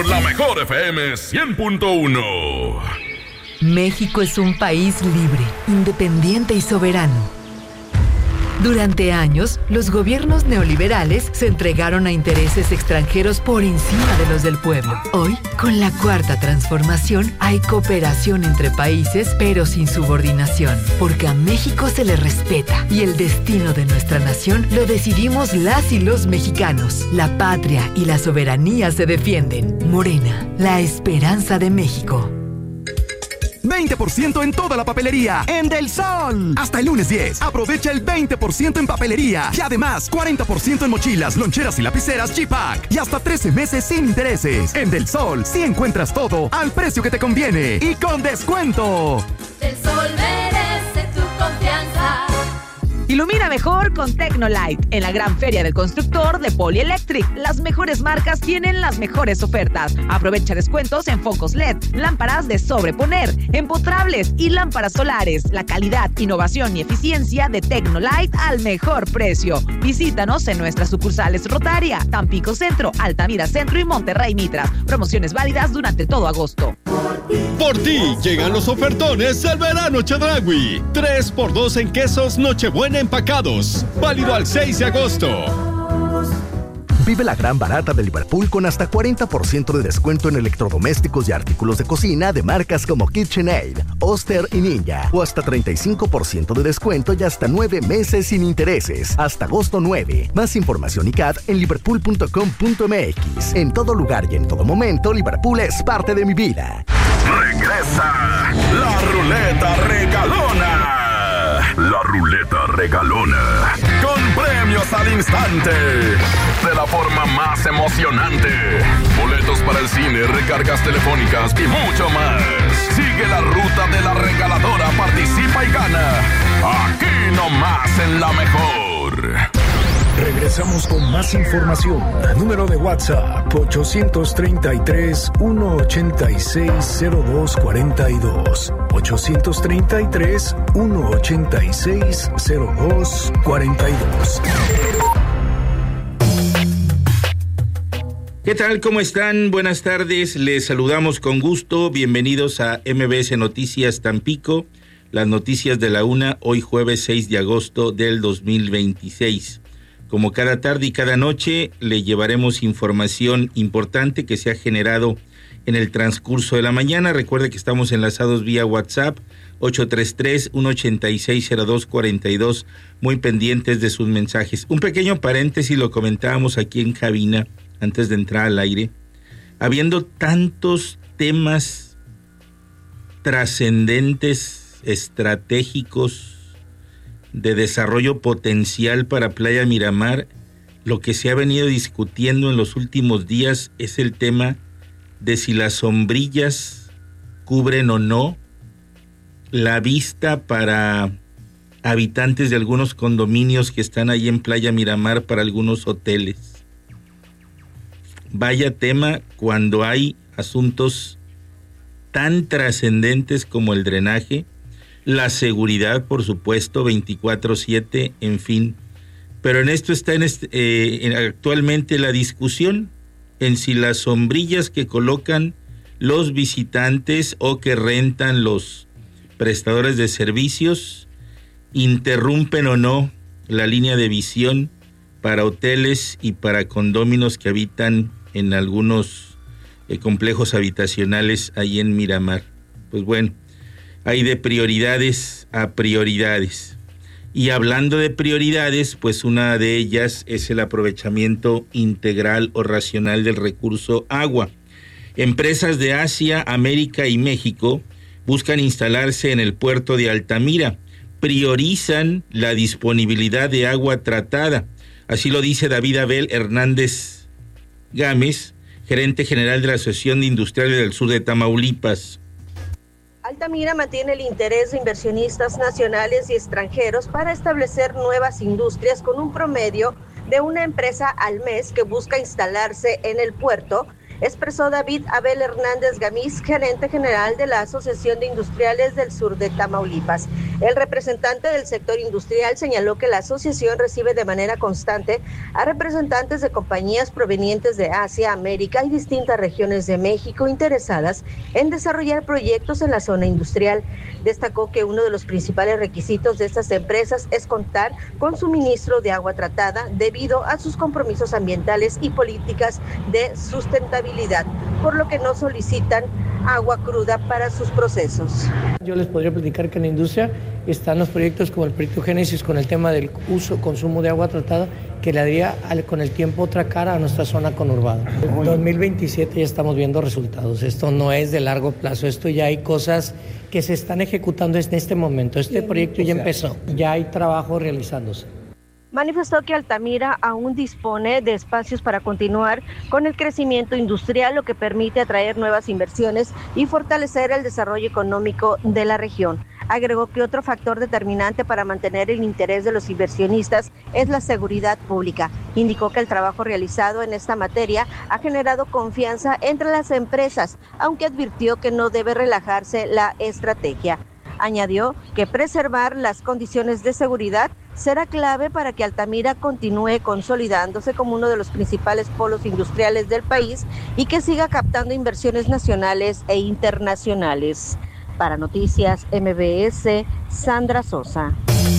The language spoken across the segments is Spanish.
por la mejor FM 100.1. México es un país libre, independiente y soberano. Durante años, los gobiernos neoliberales se entregaron a intereses extranjeros por encima de los del pueblo. Hoy, con la Cuarta Transformación, hay cooperación entre países, pero sin subordinación, porque a México se le respeta y el destino de nuestra nación lo decidimos las y los mexicanos. La patria y la soberanía se defienden. Morena, la esperanza de México. 20% en toda la papelería en Del Sol. Hasta el lunes 10. Aprovecha el 20% en papelería. Y además, 40% en mochilas, loncheras y lapiceras G-Pack. Y hasta 13 meses sin intereses. En Del Sol, sí encuentras todo al precio que te conviene y con descuento. Del Sol merece tu confianza. Ilumina mejor con Tecnolight en la gran feria del constructor de Polyelectric. Las mejores marcas tienen las mejores ofertas. Aprovecha descuentos en focos LED, lámparas de sobreponer, empotrables y lámparas solares. La calidad, innovación y eficiencia de Tecnolight al mejor precio. Visítanos en nuestras sucursales Rotaria, Tampico Centro, Altamira Centro y Monterrey Mitras. Promociones válidas durante todo agosto. Por ti llegan los ofertones del verano Chedraui. 3x2 en quesos Nochebuena empacados. Válido al 6 de agosto. Vive la gran barata de Liverpool con hasta 40% de descuento en electrodomésticos y artículos de cocina de marcas como KitchenAid, Oster y Ninja. O hasta 35% de descuento y hasta 9 meses sin intereses. Hasta agosto 9. Más información y CAD en liverpool.com.mx. En todo lugar y en todo momento, Liverpool es parte de mi vida. Regresa la ruleta regalona. La ruleta regalona. Con premios al instante. De la forma más emocionante. Boletos para el cine, recargas telefónicas y mucho más. Sigue la ruta de la regaladora, participa y gana. Aquí nomás en La Mejor. Regresamos con más información. Número de WhatsApp 833-186-0242. 833-186-0242. ¿Qué tal? ¿Cómo están? Buenas tardes. Les saludamos con gusto. Bienvenidos a MBS Noticias Tampico. Las noticias de la una, hoy jueves 6 de agosto del 2026. Como cada tarde y cada noche, le llevaremos información importante que se ha generado en el transcurso de la mañana. Recuerde que estamos enlazados vía WhatsApp, 833-186-0242, muy pendientes de sus mensajes. Un pequeño paréntesis, lo comentábamos aquí en cabina, antes de entrar al aire. Habiendo tantos temas trascendentes, estratégicos, de desarrollo potencial para Playa Miramar, lo que se ha venido discutiendo en los últimos días es el tema de si las sombrillas cubren o no la vista para habitantes de algunos condominios que están ahí en Playa Miramar, para algunos hoteles. Vaya tema cuando hay asuntos tan trascendentes como el drenaje, la seguridad, por supuesto, 24/7, en fin. Pero en esto está actualmente la discusión en si las sombrillas que colocan los visitantes o que rentan los prestadores de servicios interrumpen o no la línea de visión para hoteles y para condóminos que habitan en algunos complejos habitacionales ahí en Miramar. Pues bueno, hay de prioridades a prioridades. Y hablando de prioridades, pues una de ellas es el aprovechamiento integral o racional del recurso agua. Empresas de Asia, América y México buscan instalarse en el puerto de Altamira. Priorizan la disponibilidad de agua tratada. Así lo dice David Abel Hernández Gámez, gerente general de la Asociación de Industriales del Sur de Tamaulipas. Altamira mantiene el interés de inversionistas nacionales y extranjeros para establecer nuevas industrias con un promedio de una empresa al mes que busca instalarse en el puerto expresó David Abel Hernández Gamiz, gerente general de la Asociación de Industriales del Sur de Tamaulipas. El representante del sector industrial señaló que la asociación recibe de manera constante a representantes de compañías provenientes de Asia, América y distintas regiones de México interesadas en desarrollar proyectos en la zona industrial. Destacó que uno de los principales requisitos de estas empresas es contar con suministro de agua tratada debido a sus compromisos ambientales y políticas de sustentabilidad, por lo que no solicitan agua cruda para sus procesos. Yo les podría platicar que en la industria están los proyectos como el proyecto Génesis con el tema del consumo de agua tratada, que le daría con el tiempo otra cara a nuestra zona conurbada. En 2027 ya estamos viendo resultados. Esto no es de largo plazo, esto ya hay cosas que se están ejecutando en este momento. Este proyecto ya empezó, ya hay trabajo realizándose. Manifestó que Altamira aún dispone de espacios para continuar con el crecimiento industrial, lo que permite atraer nuevas inversiones y fortalecer el desarrollo económico de la región. Agregó que otro factor determinante para mantener el interés de los inversionistas es la seguridad pública. Indicó que el trabajo realizado en esta materia ha generado confianza entre las empresas, aunque advirtió que no debe relajarse la estrategia. Añadió que preservar las condiciones de seguridad será clave para que Altamira continúe consolidándose como uno de los principales polos industriales del país y que siga captando inversiones nacionales e internacionales. Para Noticias MBS, Sandra Sosa.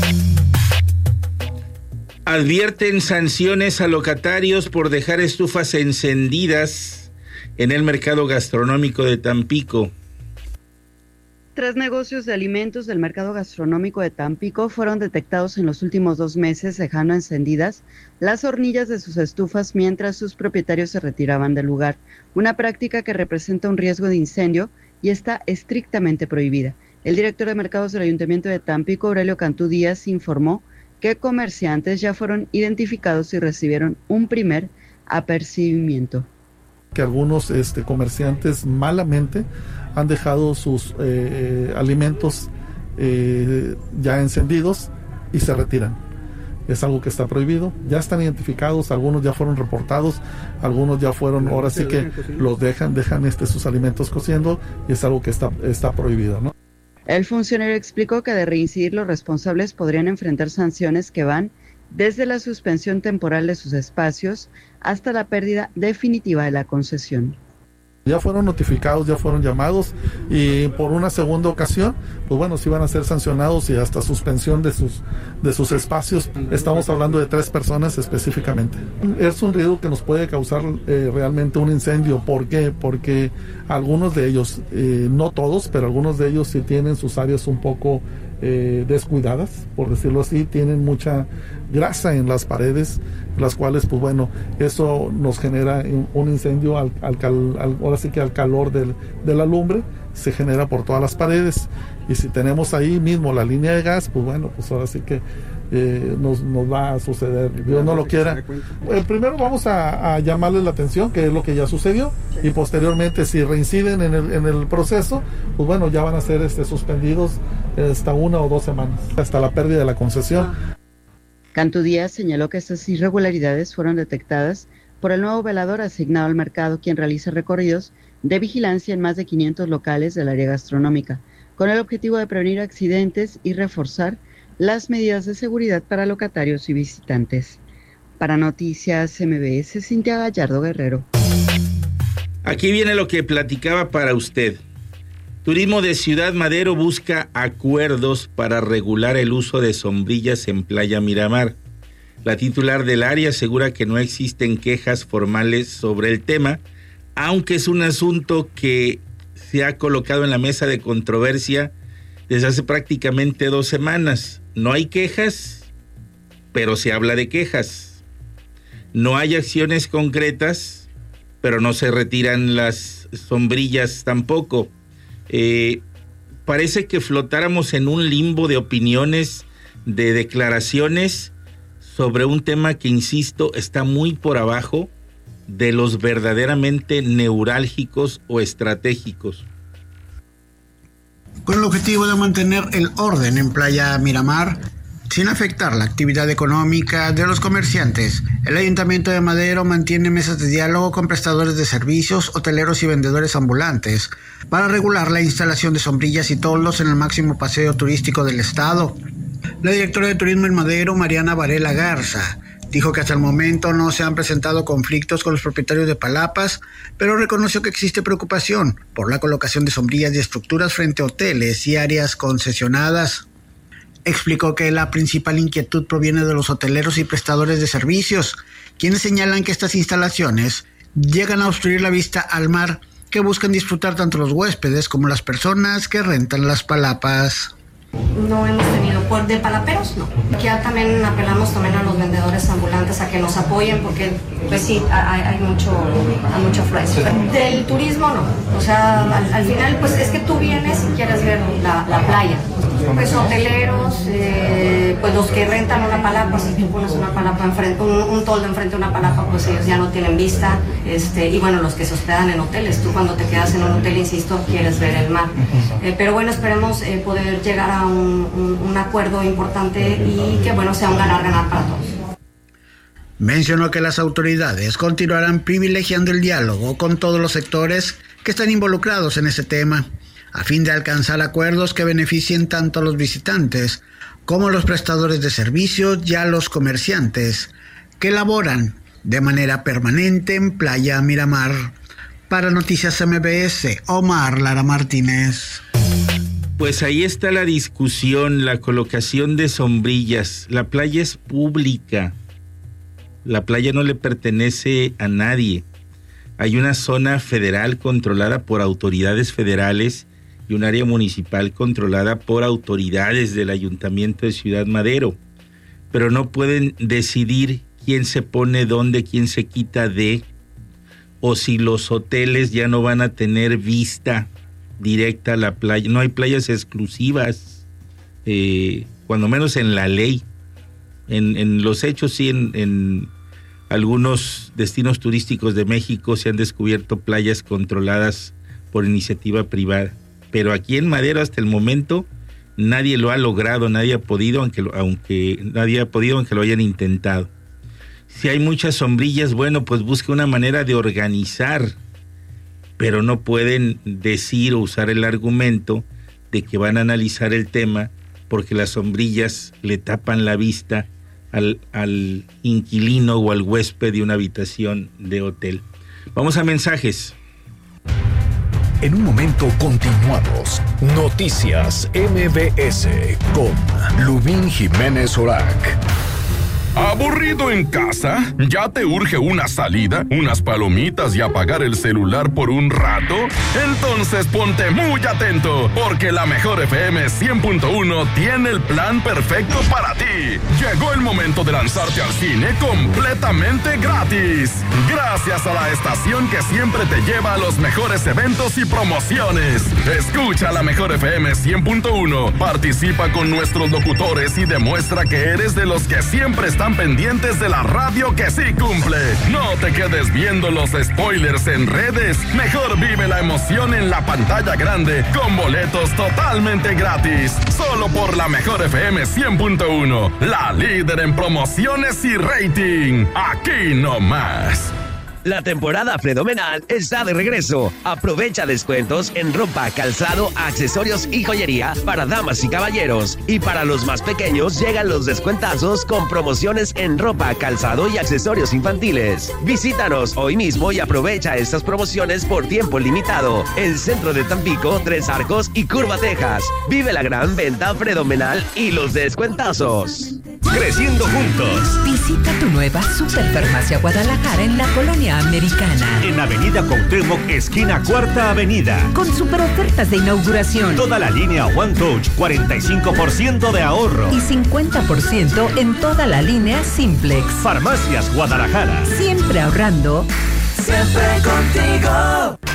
Advierten sanciones a locatarios por dejar estufas encendidas en el mercado gastronómico de Tampico. 3 negocios de alimentos del mercado gastronómico de Tampico fueron detectados en los últimos 2 meses dejando encendidas las hornillas de sus estufas mientras sus propietarios se retiraban del lugar, una práctica que representa un riesgo de incendio y está estrictamente prohibida. El director de mercados del Ayuntamiento de Tampico, Aurelio Cantú Díaz, informó que comerciantes ya fueron identificados y recibieron un primer apercibimiento. Que algunos comerciantes malamente han dejado sus alimentos ya encendidos y se retiran. Es algo que está prohibido, ya están identificados, algunos ya fueron reportados, algunos ya fueron, ahora sí que los dejan sus alimentos cociendo y es algo que está prohibido, ¿no? El funcionario explicó que de reincidir los responsables podrían enfrentar sanciones que van desde la suspensión temporal de sus espacios hasta la pérdida definitiva de la concesión. Ya fueron notificados, ya fueron llamados y por una segunda ocasión, pues bueno, sí van a ser sancionados y hasta suspensión de sus espacios. Estamos hablando de 3 personas específicamente. Es un riesgo que nos puede causar realmente un incendio. ¿Por qué? Porque algunos de ellos, no todos, pero algunos de ellos sí tienen sus áreas un poco descuidadas, por decirlo así, tienen mucha grasa en las paredes, las cuales, pues bueno, eso nos genera un incendio ahora sí que al calor de la lumbre, se genera por todas las paredes, y si tenemos ahí mismo la línea de gas, pues bueno, pues ahora sí que nos va a suceder, Dios no lo quiera. Primero vamos a llamarles la atención, que es lo que ya sucedió, y posteriormente si reinciden en el proceso, pues bueno, ya van a ser suspendidos hasta 1 o 2 semanas, hasta la pérdida de la concesión. Cantú Díaz señaló que estas irregularidades fueron detectadas por el nuevo velador asignado al mercado, quien realiza recorridos de vigilancia en más de 500 locales del área gastronómica, con el objetivo de prevenir accidentes y reforzar las medidas de seguridad para locatarios y visitantes. Para Noticias MBS, Cintia Gallardo Guerrero. Aquí viene lo que platicaba para usted. Turismo de Ciudad Madero busca acuerdos para regular el uso de sombrillas en Playa Miramar. La titular del área asegura que no existen quejas formales sobre el tema, aunque es un asunto que se ha colocado en la mesa de controversia desde hace prácticamente 2 semanas. No hay quejas, pero se habla de quejas. No hay acciones concretas, pero no se retiran las sombrillas tampoco. Parece que flotáramos en un limbo de opiniones, de declaraciones sobre un tema que, insisto, está muy por abajo de los verdaderamente neurálgicos o estratégicos. Con el objetivo de mantener el orden en Playa Miramar, sin afectar la actividad económica de los comerciantes. El Ayuntamiento de Madero mantiene mesas de diálogo con prestadores de servicios, hoteleros y vendedores ambulantes para regular la instalación de sombrillas y toldos en el máximo paseo turístico del estado. La directora de Turismo en Madero, Mariana Varela Garza, dijo que hasta el momento no se han presentado conflictos con los propietarios de palapas, pero reconoció que existe preocupación por la colocación de sombrillas y estructuras frente a hoteles y áreas concesionadas. Explicó que la principal inquietud proviene de los hoteleros y prestadores de servicios, quienes señalan que estas instalaciones llegan a obstruir la vista al mar que buscan disfrutar tanto los huéspedes como las personas que rentan las palapas. No hemos tenido, de palaperos no. Ya también apelamos también a los vendedores ambulantes a que nos apoyen porque pues sí, hay mucha afluencia. Del turismo no, o sea, al final pues es que tú vienes y quieres ver la playa. Pues hoteleros, pues los que rentan una palapa, si tú pones una palapa enfrente, un toldo enfrente de una palapa, pues ellos ya no tienen vista, y bueno, los que se hospedan en hoteles, tú cuando te quedas en un hotel, insisto, quieres ver el mar. Pero bueno, esperemos poder llegar a un acuerdo importante y que bueno, sea un ganar-ganar para todos. Mencionó que las autoridades continuarán privilegiando el diálogo con todos los sectores que están involucrados en ese tema, a fin de alcanzar acuerdos que beneficien tanto a los visitantes como a los prestadores de servicios y a los comerciantes que laboran de manera permanente en Playa Miramar. Para Noticias MBS, Omar Lara Martínez. Pues ahí está la discusión, la colocación de sombrillas. La playa es pública. La playa no le pertenece a nadie. Hay una zona federal controlada por autoridades federales y un área municipal controlada por autoridades del Ayuntamiento de Ciudad Madero. Pero no pueden decidir quién se pone dónde, quién se quita de, o si los hoteles ya no van a tener vista directa a la playa. No hay playas exclusivas, cuando menos en la ley. En los hechos sí, en algunos destinos turísticos de México se han descubierto playas controladas por iniciativa privada. Pero aquí en Madero hasta el momento nadie lo ha logrado, nadie ha podido, aunque lo hayan intentado. Si hay muchas sombrillas, bueno, pues busque una manera de organizar, pero no pueden decir o usar el argumento de que van a analizar el tema porque las sombrillas le tapan la vista al inquilino o al huésped de una habitación de hotel. Vamos a mensajes. En un momento continuamos. Noticias MBS con Lubín Jiménez Orac. ¿Aburrido en casa? ¿Ya te urge una salida, unas palomitas y apagar el celular por un rato? Entonces ponte muy atento, porque la Mejor FM 100.1 tiene el plan perfecto para ti. Llegó el momento de lanzarte al cine completamente gratis. Gracias a la estación que siempre te lleva a los mejores eventos y promociones. Escucha la Mejor FM 100.1, participa con nuestros locutores y demuestra que eres de los que siempre están pendientes de la radio que sí cumple. No te quedes viendo los spoilers en redes. Mejor vive la emoción en la pantalla grande con boletos totalmente gratis. Solo por la Mejor FM 100.1, la líder en promociones y rating. Aquí no más. La temporada fenomenal está de regreso. Aprovecha descuentos en ropa, calzado, accesorios y joyería para damas y caballeros. Y para los más pequeños llegan los descuentazos con promociones en ropa, calzado y accesorios infantiles. Visítanos hoy mismo y aprovecha estas promociones por tiempo limitado. El centro de Tampico, Tres Arcos y Curva, Texas. Vive la gran venta fenomenal y los descuentazos. Creciendo juntos. Visita tu nueva Superfarmacia Guadalajara en la Colonia Americana. En Avenida Cuauhtémoc, esquina Cuarta Avenida. Con super ofertas de inauguración. Toda la línea One Touch, 45% de ahorro. Y 50% en toda la línea Simplex. Farmacias Guadalajara. Siempre ahorrando. Siempre contigo.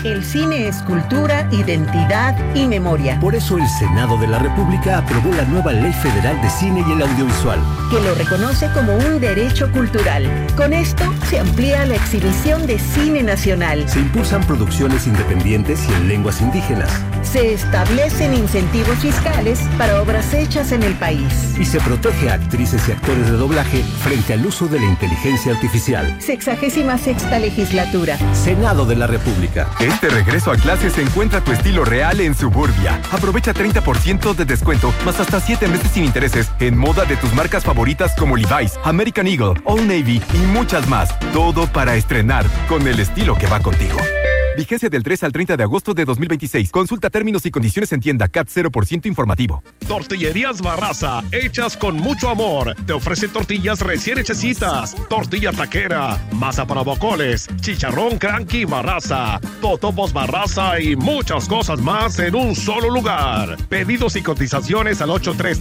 El cine es cultura, identidad y memoria. Por eso el Senado de la República aprobó la nueva Ley Federal de Cine y el Audiovisual, que lo reconoce como un derecho cultural. Con esto se amplía la exhibición de cine nacional. Se impulsan producciones independientes y en lenguas indígenas. Se establecen incentivos fiscales para obras hechas en el país. Y se protege a actrices y actores de doblaje frente al uso de la inteligencia artificial. 66ª legislatura. Senado de la República. Este regreso a clases encuentra tu estilo real en Suburbia. Aprovecha 30% de descuento, más hasta 7 meses sin intereses en moda de tus marcas favoritas como Levi's, American Eagle, Old Navy y muchas más. Todo para estrenar con el estilo que va contigo. Vigencia del 3 al 30 de agosto de 2026. Consulta términos y condiciones en tienda. CAT 0% informativo. Tortillerías Barraza, hechas con mucho amor. Te ofrecen tortillas recién hechecitas, tortilla taquera, masa para bocoles, chicharrón cranky Barraza, totopos Barraza y muchas cosas más en un solo lugar. Pedidos y cotizaciones al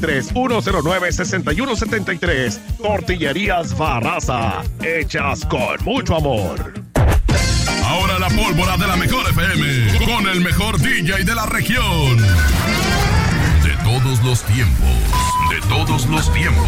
833-109-6173. Tortillerías Barraza, hechas con mucho amor. Ahora la pólvora de la mejor FM, con el mejor DJ de la región. De todos los tiempos, de todos los tiempos.